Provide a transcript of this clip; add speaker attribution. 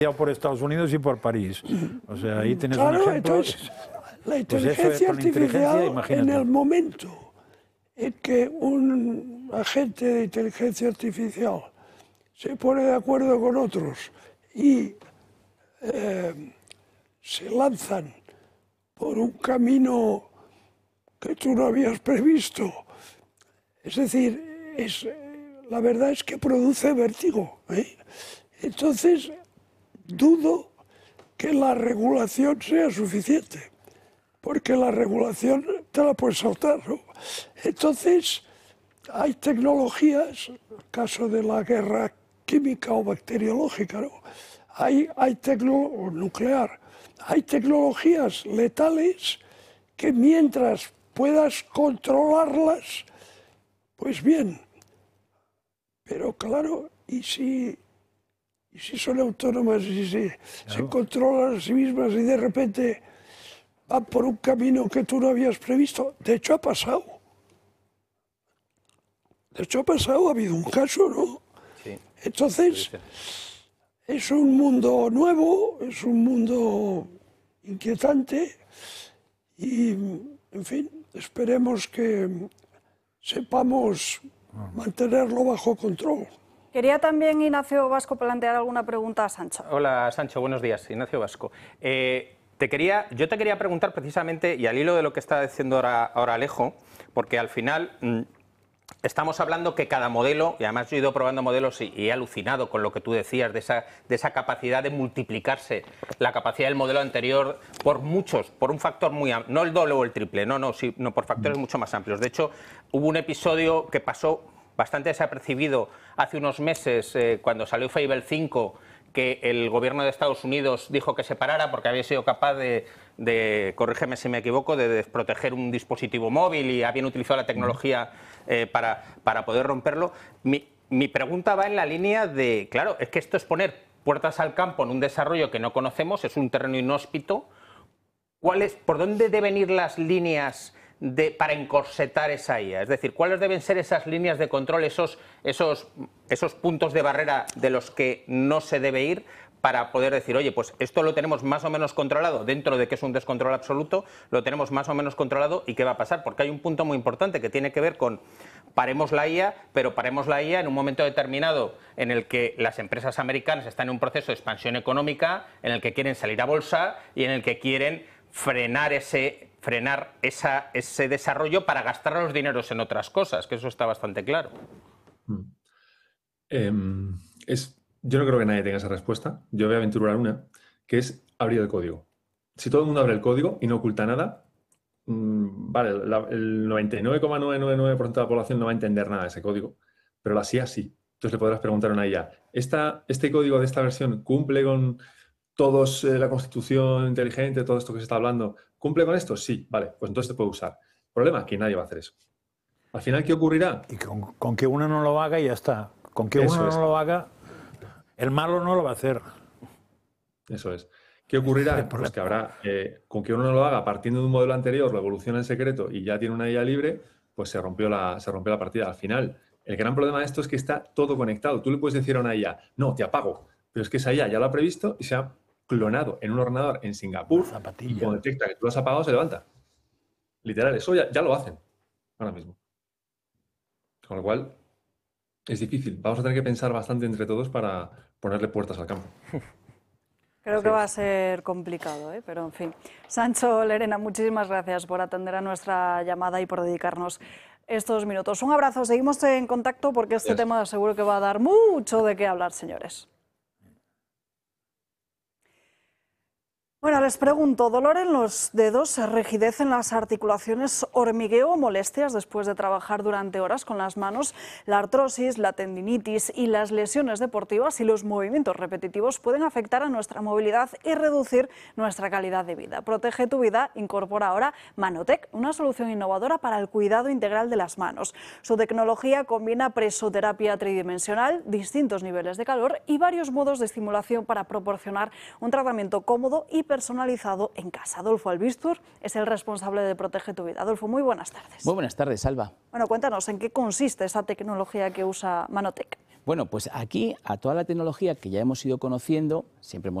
Speaker 1: por Estados Unidos y por París. O sea, ahí tienes un
Speaker 2: Claro,
Speaker 1: ejemplo.
Speaker 2: entonces, la
Speaker 1: Pues eso
Speaker 2: inteligencia
Speaker 1: con inteligencia,
Speaker 2: artificial, en
Speaker 1: imagínate.
Speaker 2: el momento en que un agente de inteligencia artificial se pone de acuerdo con otros y se lanzan por un camino que tú no habías previsto, es decir, la verdad es que produce vértigo, ¿eh? Entonces, dudo que la regulación sea suficiente, porque la regulación te la puedes saltar, ¿no? Entonces, hay tecnologías, el caso de la guerra química o bacteriológica, ¿no? O nuclear, hay tecnologías letales que mientras puedas controlarlas, pues bien, pero claro, ¿y si son autónomas y se controlan a sí mismas y de repente van por un camino que tú no habías previsto? De hecho, ha pasado. Ha habido un caso, ¿no?
Speaker 3: Sí.
Speaker 2: Entonces, es un mundo nuevo, es un mundo inquietante y, en fin, esperemos que sepamos mantenerlo bajo control.
Speaker 4: Quería también Ignacio Vasco plantear alguna pregunta a Sancho.
Speaker 3: Hola, Sancho, buenos días. Ignacio Vasco. Yo te quería preguntar precisamente, y al hilo de lo que está diciendo ahora Alejo, porque al final estamos hablando que cada modelo, y además yo he ido probando modelos y he alucinado con lo que tú decías, de esa capacidad de multiplicarse la capacidad del modelo anterior por un factor muy amplio, no el doble o el triple, no, por factores mucho más amplios. De hecho, hubo un episodio que pasó bastante desapercibido hace unos meses, cuando salió Fable 5, que el gobierno de Estados Unidos dijo que se parara porque había sido capaz de, corrígeme si me equivoco, de desproteger un dispositivo móvil y habían utilizado la tecnología para poder romperlo. Mi pregunta va en la línea de, claro, es que esto es poner puertas al campo en un desarrollo que no conocemos, es un terreno inhóspito. ¿Por dónde deben ir las líneas para encorsetar esa IA? Es decir, ¿cuáles deben ser esas líneas de control, esos puntos de barrera de los que no se debe ir para poder decir, oye, pues esto lo tenemos más o menos controlado, dentro de que es un descontrol absoluto, lo tenemos más o menos controlado, ¿y qué va a pasar? Porque hay un punto muy importante que tiene que ver con paremos la IA, pero paremos la IA en un momento determinado en el que las empresas americanas están en un proceso de expansión económica, en el que quieren salir a bolsa y en el que quieren frenar ese desarrollo para gastar los dineros en otras cosas, que eso está bastante claro.
Speaker 5: Yo no creo que nadie tenga esa respuesta. Yo voy a aventurar una, que es abrir el código. Si todo el mundo abre el código y no oculta nada, vale, el 99,999% de la población no va a entender nada de ese código, pero la IA sí. Entonces le podrás preguntar a una IA, ¿este código de esta versión cumple con todos la constitución inteligente, todo esto que se está hablando, cumple con esto? Sí, vale, pues entonces se puede usar. El problema es que nadie va a hacer eso. Al final, ¿qué ocurrirá?
Speaker 1: Y con que uno no lo haga y ya está. Con que uno no lo haga, el malo no lo va a hacer.
Speaker 5: Eso es. ¿Qué ocurrirá? Pues que habrá, con que uno no lo haga partiendo de un modelo anterior, lo evoluciona en secreto y ya tiene una IA libre, pues se rompió la partida. Al final, el gran problema de esto es que está todo conectado. Tú le puedes decir a una IA, no, te apago, pero es que esa IA ya lo ha previsto y se ha clonado en un ordenador en Singapur y cuando detecta que tú lo has apagado se levanta. Literal, eso ya lo hacen ahora mismo. Con lo cual, es difícil. Vamos a tener que pensar bastante entre todos para ponerle puertas al campo.
Speaker 4: Creo que va a ser complicado, pero en fin. Sancho, Lerena, muchísimas gracias por atender a nuestra llamada y por dedicarnos estos minutos. Un abrazo, seguimos en contacto porque este tema seguro que va a dar mucho de qué hablar, señores. Bueno, les pregunto, dolor en los dedos, rigidez en las articulaciones, hormigueo o molestias después de trabajar durante horas con las manos, la artrosis, la tendinitis y las lesiones deportivas y los movimientos repetitivos pueden afectar a nuestra movilidad y reducir nuestra calidad de vida. Protege tu vida incorpora ahora Manotec, una solución innovadora para el cuidado integral de las manos. Su tecnología combina presoterapia tridimensional, distintos niveles de calor y varios modos de estimulación para proporcionar un tratamiento cómodo y personalizado en casa. Adolfo Albistur es el responsable de Protege tu Vida. Adolfo, muy buenas tardes.
Speaker 6: Muy buenas tardes, Alba.
Speaker 4: Bueno, cuéntanos, ¿en qué consiste esta tecnología que usa Manotec?
Speaker 6: Bueno, pues aquí a toda la tecnología que ya hemos ido conociendo, siempre hemos